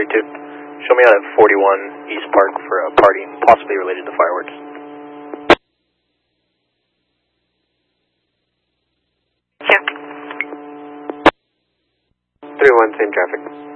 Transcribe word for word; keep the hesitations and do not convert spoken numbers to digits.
thirty-two. Show me out at forty-one East Park for a party, possibly related to fireworks. Yeah. three one, same traffic.